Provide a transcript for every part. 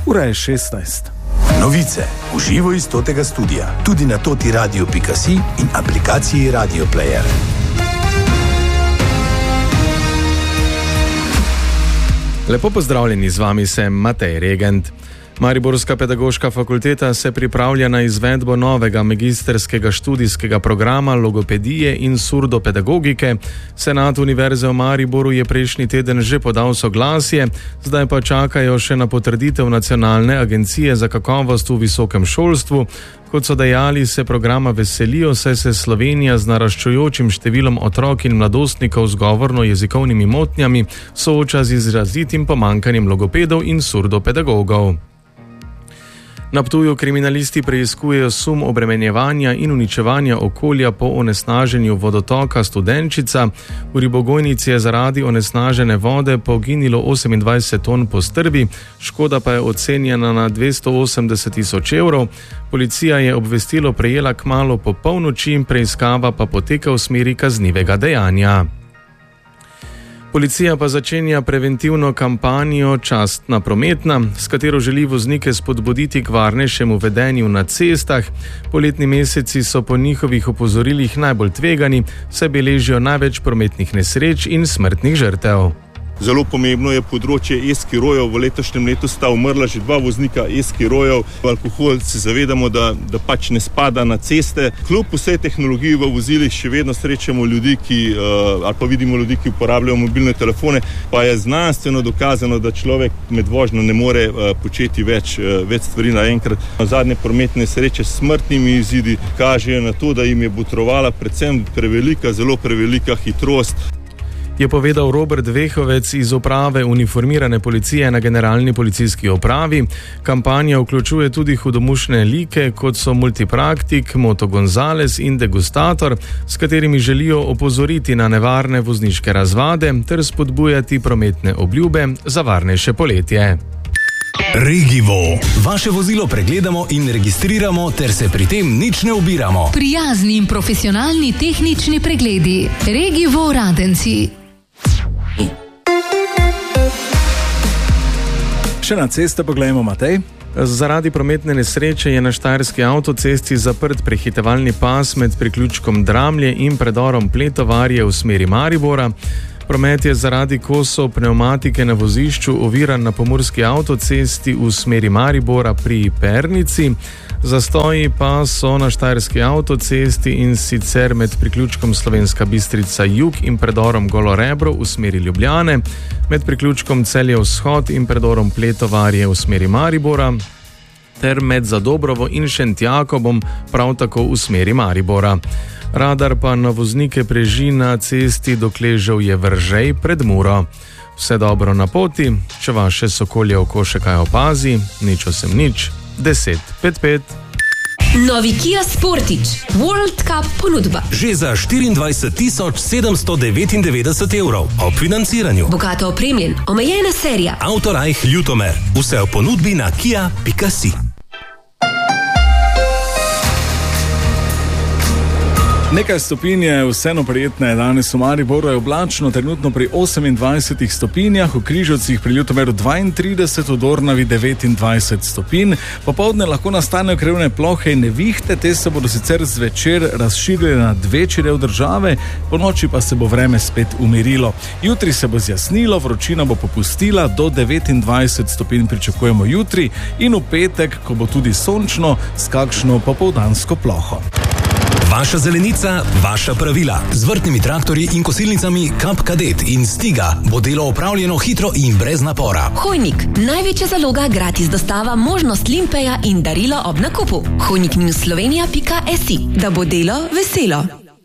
Ura je 16. Novice v živo iz totega studia, tudi na totiradio.si in aplikaciji Radio Player. Lepo pozdravljeni, z vami sem Matej Regent. Mariborska pedagoška fakulteta se pripravlja na izvedbo novega magistrskega študijskega programa logopedije in surdopedagogike. Senat Univerze v Mariboru je prejšnji teden že podal soglasje, zdaj pa čakajo še na potrditev Nacionalne agencije za kakovost v visokem šolstvu. Kot so dejali, se programa veselijo, saj se Slovenija z naraščujočim številom otrok in mladostnikov z govorno-jezikovnimi motnjami sooča z izrazitim pomanjkanjem logopedov in surdopedagogov. Na Ptuju kriminalisti preiskujejo sum obremenjevanja in uničevanja okolja po onesnaženju vodotoka Studenčica. V ribogojnici je zaradi onesnažene vode poginilo 28 ton postrvi, škoda pa je ocenjena na 280 000 evrov. Policija je obvestilo prejela kmalu po polnoči, preiskava pa poteka v smeri kaznivega dejanja. Policija pa začenja preventivno kampanjo Častna prometna, s katero želi voznike spodbuditi k varnejšemu vedenju na cestah. Poletni meseci so po njihovih opozorilih najbolj tvegani, saj beležijo največ prometnih nesreč in smrtnih žrtev. Zelo pomembno je področje e-skirojev. V letošnjem letu sta umrla že 2 voznika e-skirojev. Alkohol se zavedamo, da pač ne spada na ceste. Kljub vsej tehnologiji v vozilih še vedno srečamo ljudi, ali pa vidimo ljudi, ki uporabljajo mobilne telefone, pa je znanstveno dokazano, da človek med vožnjo ne more početi več stvari naenkrat. Zadnje prometne sreče s smrtnimi izidi kažejo na to, da jim je botrovala predvsem zelo prevelika hitrost. Je povedal Robert Vehovec iz uprave uniformirane policije na Generalni policijski upravi. Kampanja vključuje tudi hudomušne like, kot so multipraktik, Moto Gonzales in degustator, s katerimi želijo opozoriti na nevarne vozniške razvade ter spodbujati prometne obljube za varnejše poletje. Regivo. Vaše vozilo pregledamo in registriramo, ter se pri tem nič ne ubiramo. Prijazni in profesionalni tehnični pregledi. Regivo Radenci. Še na ceste pogledamo, Matej. Zaradi prometne nesreče je na štajerski avtocesti zaprt prehitevalni pas med priključkom Dramlje in predorom Pletovarje v smeri Maribora. Promet je zaradi kosov pnevmatike na vozišču oviran na pomurski avtocesti v smeri Maribora pri Pernici. Zastoji pa so na štajerski avtocesti, in sicer med priključkom Slovenska Bistrica Jug in predorom Golorebro v smeri Ljubljane, med priključkom Celje Vzhod in predorom Pletovarje v smeri Maribora ter med Zadobrovo in Šentjakobom prav tako v smeri Maribora. Radar pa na voznike preži na cesti Dokležev je Vržej pred Muro. Vse dobro na poti, če vaše sokolje oko še kaj opazi, nič 1055. Novi Kia Sportage World Cup ponudba. Že za 24 799 evrov ob financiranju. Bogato opremljen, omejena serija. Autorajh Ljutomer. Vse v ponudbi na kia.si. Nekaj stopinj je vseeno prijetne. Danes v Mariboru je oblačno, trenutno pri 28 stopinjah, v Križevcih pri Ljutomeru 32, v Dornavi 29 stopinj. Popoldne lahko nastanejo krivne plohe in nevihte, te se bodo sicer zvečer razširile nad večji del države, po noči pa se bo vreme spet umirilo. Jutri se bo zjasnilo, vročina bo popustila, do 29 stopinj pričakujemo jutri in v petek, ko bo tudi sončno, s kakšno popoldansko ploho. Vaša zelenica, vaša pravila. Z vrtnimi traktorji in kosilnicami Kap Kadet in Stiga bo delo opravljeno hitro in brez napora. Hojnik, največja zaloga, gratis dostava, možnost limpeja in darilo ob nakupu. Hojnik-slovenija.si, da bo delo veselo.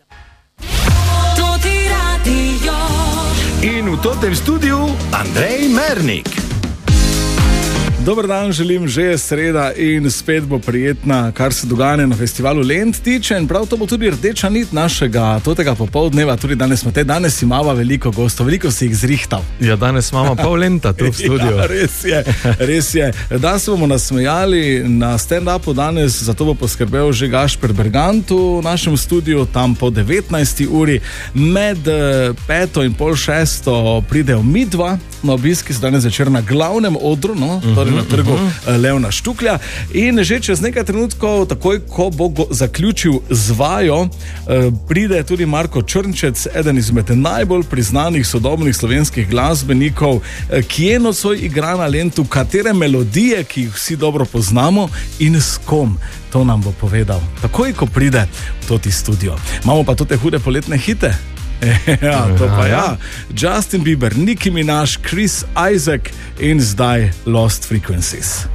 In v totem studiu Andrej Mernik. Dober dan, želim, že je sreda in spet bo prijetna, kar se dogajanje na festivalu Lent tiče, in prav to bo tudi rdeča nit našega totega popoldneva. Tudi danes imamo veliko gostov, veliko si jih zrihtal. Ja, danes imamo pol lenta tu v studiu. Ja, res je. Da se bomo nasmejali na stand-upu danes, zato bo poskrbel že Gašper Bergant v našem studiu, tam po 19. uri. Med 5. in pol 6. pridejo midva, na obiski so danes večer na glavnem odru, torej na trgu Levna Štuklja. In že čez nekaj trenutkov, takoj ko bo zaključil z vajo, pride tudi Marko Črnčec, eden izmed najbolj priznanih sodobnih slovenskih glasbenikov, kje nocoj igra na lentu, katere melodije, ki jih vsi dobro poznamo in s kom. To nam bo povedal, takoj ko pride v toti studio. Imamo pa tudi hude poletne hite. Ja, to pa ja. Justin Bieber, Nicki Minaj, Chris Isaac in zdaj Lost Frequencies.